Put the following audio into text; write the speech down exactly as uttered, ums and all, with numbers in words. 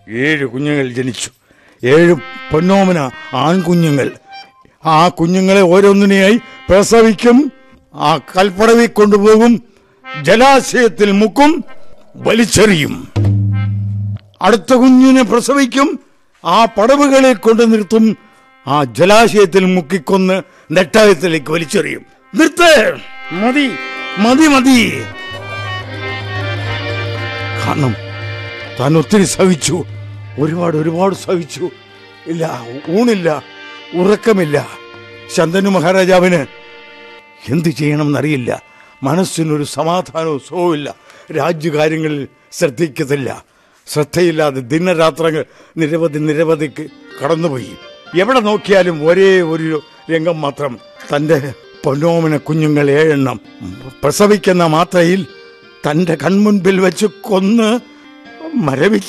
ഏഴ് കുഞ്ഞുങ്ങൾ ജനിച്ചു. ഏഴ് പൊന്നോമന ആൺകുഞ്ഞുങ്ങൾ. ആ കുഞ്ഞുങ്ങളെ ഓരോന്നിനെയായി പ്രസവിക്കും, ആ കൽപ്പടവി കൊണ്ടുപോകും, ജലാശയത്തിൽ മുക്കും, വലിച്ചെറിയും. അടുത്ത കുഞ്ഞിനെ പ്രസവിക്കും, ആ പടവുകളിൽ കൊണ്ടു നിർത്തും, ആ ജലാശയത്തിൽ മുക്കിക്കൊന്ന് നെട്ടായത്തിലേക്ക് വലിച്ചെറിയും. നിർത്ത്, മതി മതി മതി. കാരണം താൻ ഒത്തിരി സഹിച്ചു, ഒരുപാട് ഒരുപാട് സഹിച്ചു. ഇല്ല, ഊണില്ല, ഉറക്കമില്ല. ശന്തനു മഹാരാജാവിന് എന്തു ചെയ്യണമെന്നറിയില്ല. മനസ്സിനൊരു സമാധാനവും സുഖവുമില്ല. രാജ്യകാര്യങ്ങളിൽ ശ്രദ്ധിക്കത്തില്ല. ശ്രദ്ധയില്ലാതെ ദിനരാത്രങ്ങൾ നിരവധി നിരവധിക്ക് കടന്നുപോയി. എവിടെ നോക്കിയാലും ഒരേ ഒരു രംഗം മാത്രം. തൻ്റെ പൊന്നോമന കുഞ്ഞുങ്ങൾ ഏഴെണ്ണം പ്രസവിക്കുന്ന മാത്രയിൽ തൻ്റെ കൺമുൻപിൽ വെച്ച് കൊന്ന് മരവിച്ച്